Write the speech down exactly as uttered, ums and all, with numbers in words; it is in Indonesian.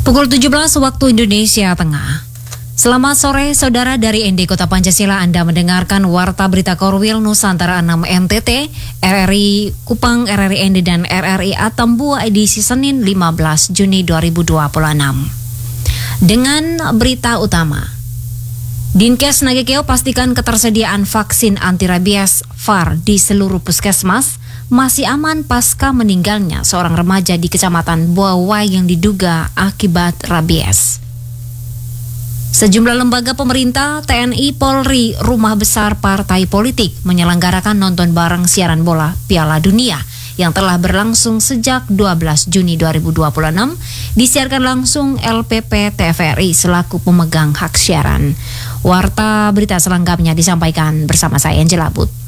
Pukul tujuh belas waktu Indonesia Tengah. Selamat sore saudara dari N D Kota Pancasila. Anda mendengarkan Warta Berita Korwil Nusantara enam N T T, R R I Kupang, R R I N D dan R R I Atambua edisi Senin lima belas Juni dua ribu dua puluh enam. Dengan berita utama, Dinkes Nagekeo pastikan ketersediaan vaksin anti rabies V A R di seluruh puskesmas masih aman pasca meninggalnya seorang remaja di Kecamatan Buawai yang diduga akibat rabies. Sejumlah lembaga pemerintah, T N I, Polri, rumah besar partai politik menyelenggarakan nonton bareng siaran bola Piala Dunia yang telah berlangsung sejak dua belas Juni dua ribu dua puluh enam, disiarkan langsung L P P T V R I selaku pemegang hak siaran. Warta berita selengkapnya disampaikan bersama saya Angela Bud.